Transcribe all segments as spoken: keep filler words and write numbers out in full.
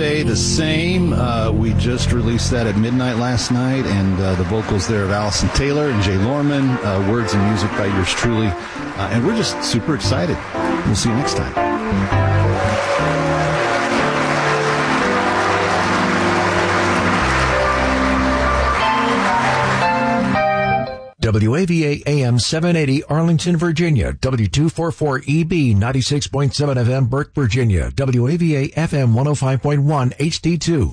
Someday the Same. Uh, we just released that at midnight last night, and uh, the vocals there of Allison Taylor and Jay Lorman, uh, words and music by yours truly. Uh, and we're just super excited. We'll see you next time. W A V A A M seven eighty Arlington, Virginia. W two forty-four E B ninety-six point seven F M Burke, Virginia. W A V A F M one oh five point one H D two.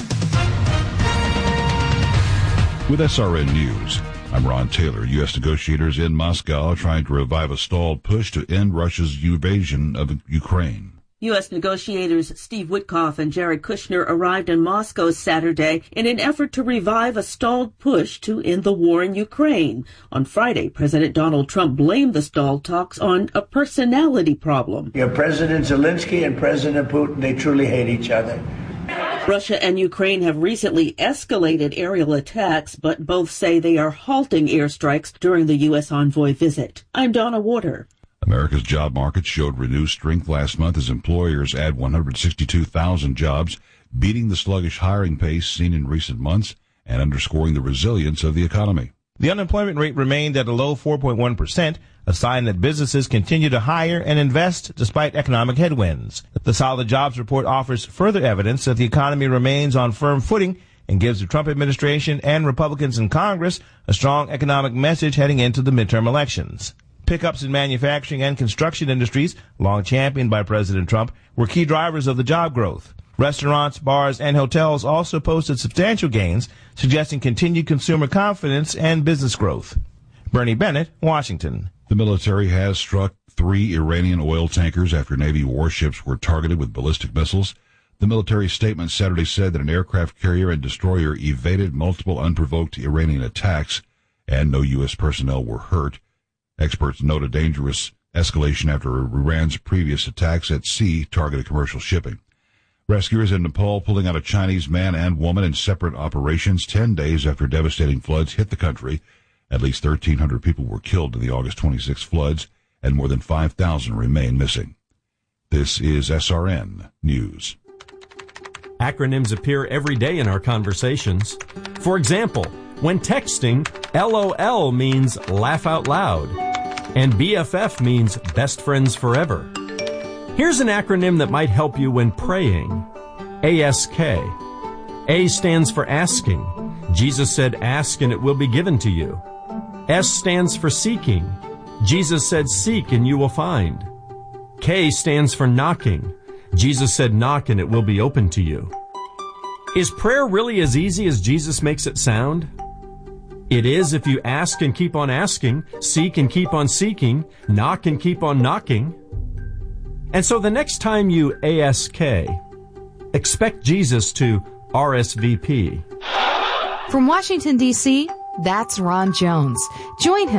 With S R N News, I'm Ron Taylor. U S negotiators in Moscow are trying to revive a stalled push to end Russia's invasion of Ukraine. U S negotiators Steve Witkoff and Jared Kushner arrived in Moscow Saturday in an effort to revive a stalled push to end the war in Ukraine. On Friday, President Donald Trump blamed the stalled talks on a personality problem. You have President Zelensky and President Putin. They truly hate each other. Russia and Ukraine have recently escalated aerial attacks, but both say they are halting airstrikes during the U S envoy visit. I'm Donna Warder. America's job market showed renewed strength last month as employers add one hundred sixty-two thousand jobs, beating the sluggish hiring pace seen in recent months and underscoring the resilience of the economy. The unemployment rate remained at a low four point one percent, a sign that businesses continue to hire and invest despite economic headwinds. The solid jobs report offers further evidence that the economy remains on firm footing and gives the Trump administration and Republicans in Congress a strong economic message heading into the midterm elections. Pickups in manufacturing and construction industries, long championed by President Trump, were key drivers of the job growth. Restaurants, bars, and hotels also posted substantial gains, suggesting continued consumer confidence and business growth. Bernie Bennett, Washington. The military has struck three Iranian oil tankers after Navy warships were targeted with ballistic missiles. The military statement Saturday said that an aircraft carrier and destroyer evaded multiple unprovoked Iranian attacks, and no U S personnel were hurt. Experts note a dangerous escalation after Iran's previous attacks at sea targeted commercial shipping. Rescuers in Nepal pulling out a Chinese man and woman in separate operations ten days after devastating floods hit the country. At least thirteen hundred people were killed in the August twenty-sixth floods, and more than five thousand remain missing. This is S R N News. Acronyms appear every day in our conversations. For example, when texting, L O L means laugh out loud, and B F F means best friends forever. Here's an acronym that might help you when praying. A S K. A stands for asking. Jesus said, ask and it will be given to you. S stands for seeking. Jesus said, seek and you will find. K stands for knocking. Jesus said, knock and it will be open to you. Is prayer really as easy as Jesus makes it sound? It is if you ask and keep on asking, seek and keep on seeking, knock and keep on knocking. And so the next time you A S K, expect Jesus to R S V P. From Washington, D C, that's Ron Jones. Join him